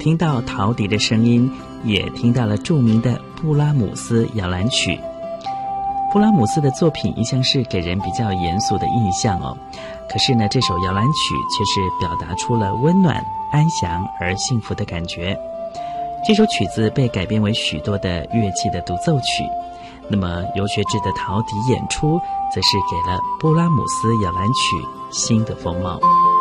听到陶笛的声音，也听到了著名的布拉姆斯摇篮曲。布拉姆斯的作品一向是给人比较严肃的印象哦，可是呢，这首摇篮曲却是表达出了温暖、安详而幸福的感觉。这首曲子被改编为许多的乐器的独奏曲，那么尤学志的陶笛演出则是给了布拉姆斯摇篮曲新的风貌。